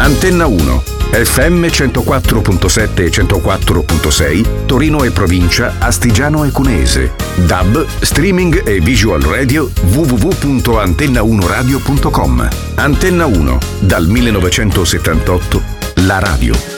Antenna 1, FM 104.7 e 104.6, Torino e provincia, Astigiano e Cuneese. DAB, streaming e visual radio, www.antenna1radio.com. Antenna 1, dal 1978, la radio.